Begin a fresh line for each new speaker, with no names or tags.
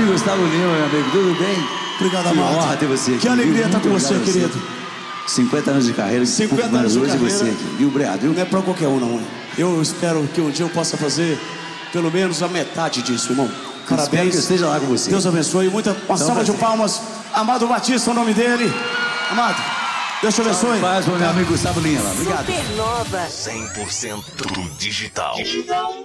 Grande Gustavo Lima, meu amigo, tudo bem?
Obrigado,
que
Amado.
honra ter você aqui.
Que alegria estar com você, querido.
50 anos de carreira,
50 anos de
hoje
carreira.
você aqui, viu, Obrigado, viu?
Não é pra qualquer um, não. Eu espero que um dia eu possa fazer pelo menos a metade disso, irmão.
Espero
Parabéns.
que eu esteja lá com você.
Deus abençoe. Uma salva de palmas. Amado Batista, o nome dele. Amado, Deus te abençoe.
Paz para o meu amigo Gustavo Lima. Obrigado.
Supernova.
100% digital.